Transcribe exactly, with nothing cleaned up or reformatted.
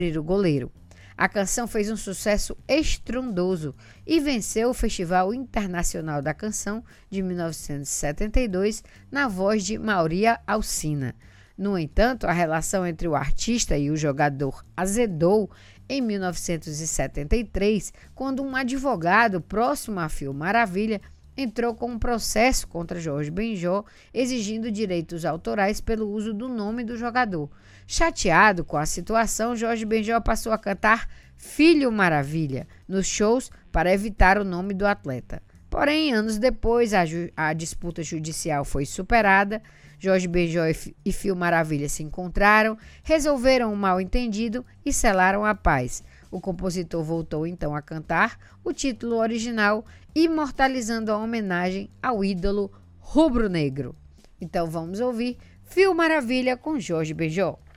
o goleiro. A canção fez um sucesso estrondoso e venceu o Festival Internacional da Canção de mil novecentos e setenta e dois na voz de Maria Alcina. No entanto, a relação entre o artista e o jogador azedou em mil novecentos e setenta e três, quando um advogado próximo a Fio Maravilha entrou com um processo contra Jorge Benjor, exigindo direitos autorais pelo uso do nome do jogador. Chateado com a situação, Jorge Benjor passou a cantar Filho Maravilha nos shows para evitar o nome do atleta. Porém, anos depois, a, ju- a disputa judicial foi superada. Jorge Benjor e, F- e Fio Maravilha se encontraram, resolveram o mal-entendido e selaram a paz. O compositor voltou então a cantar o título original, imortalizando a homenagem ao ídolo rubro-negro. Então vamos ouvir Fio Maravilha com Jorge Benjor.